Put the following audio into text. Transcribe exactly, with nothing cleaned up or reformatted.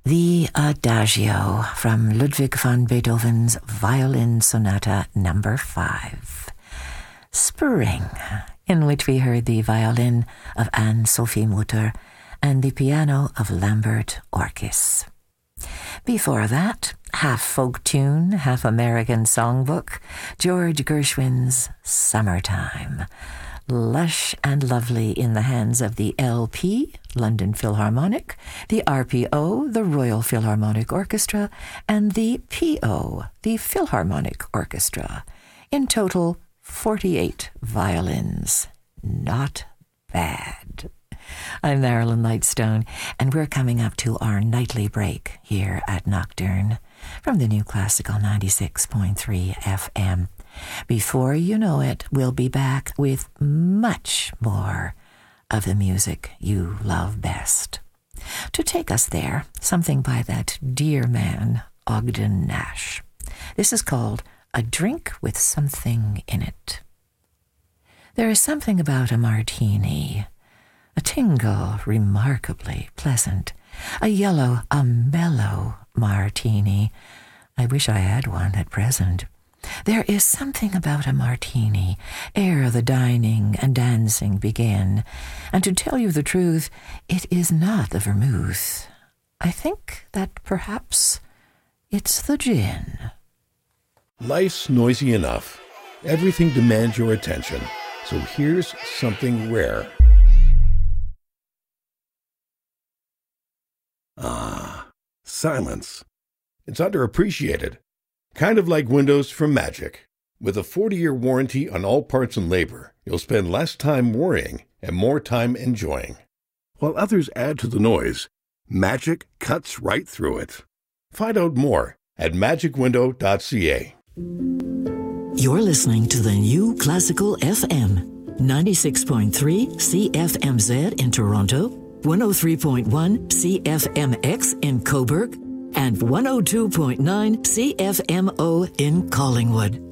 The Adagio from Ludwig van Beethoven's Violin Sonata number five. Spring, in which we heard the violin of Anne-Sophie Mutter and the piano of Lambert Orkis. Before that, half folk tune, half American songbook, George Gershwin's Summertime. Lush and lovely in the hands of the L P, London Philharmonic, the R P O, the Royal Philharmonic Orchestra, and the P O, the Philharmonic Orchestra. In total, forty-eight violins. Not bad. I'm Marilyn Lightstone, and we're coming up to our nightly break here at Nocturne from the New Classical ninety-six point three F M. Before you know it, we'll be back with much more of the music you love best. To take us there, something by that dear man, Ogden Nash. This is called A Drink with Something in It. There is something about a martini, a tingle remarkably pleasant, a yellow, a mellow martini. I wish I had one at present. There is something about a martini ere the dining and dancing begin, and to tell you the truth, it is not the vermouth. I think that perhaps it's the gin. Life's noisy enough. Everything demands your attention. So here's something rare. Ah, silence. It's underappreciated. Kind of like windows from Magic. With a forty-year warranty on all parts and labor, you'll spend less time worrying and more time enjoying. While others add to the noise, Magic cuts right through it. Find out more at magic window dot c a. You're listening to the New Classical F M, ninety-six point three C F M Z in Toronto, one oh three point one C F M X in Cobourg, and one oh two point nine C F M O in Collingwood.